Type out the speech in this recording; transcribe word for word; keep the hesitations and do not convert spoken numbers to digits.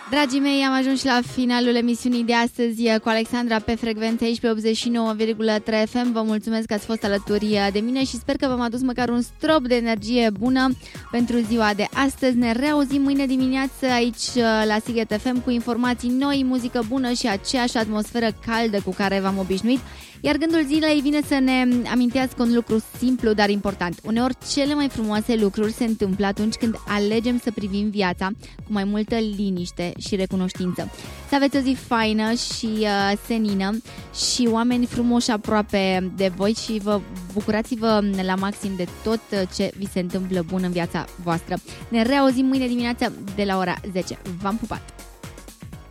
Dragii mei, am ajuns și la finalul emisiunii de astăzi cu Alexandra pe frecvență aici pe optzeci și nouă virgulă trei F M. Vă mulțumesc că ați fost alături de mine și sper că v-am adus măcar un strop de energie bună pentru ziua de astăzi. Ne reauzim mâine dimineață aici la Sighet F M cu informații noi, muzică bună și aceeași atmosferă caldă cu care v-am obișnuit. Iar gândul zilei vine să ne amintească un lucru simplu, dar important. Uneori cele mai frumoase lucruri se întâmplă atunci când alegem să privim viața cu mai multă liniște și recunoștință. Să aveți o zi faină și uh, senină și oameni frumoși aproape de voi și vă bucurați-vă la maxim de tot ce vi se întâmplă bun în viața voastră. Ne reauzim mâine dimineață de la ora zece. V-am pupat!